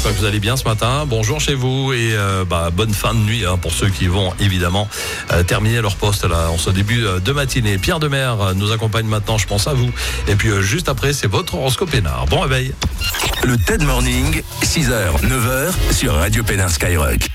j'espère que vous allez bien ce matin. Bonjour chez vous et bonne fin de nuit pour ceux qui vont évidemment terminer leur poste là en ce début de matinée. Pierre Demer nous accompagne maintenant, je pense à vous. Et puis juste après, c'est votre horoscope Pénard. Bon réveil. Le TED Morning, 6h, 9h sur Radio Pénard Skyrock.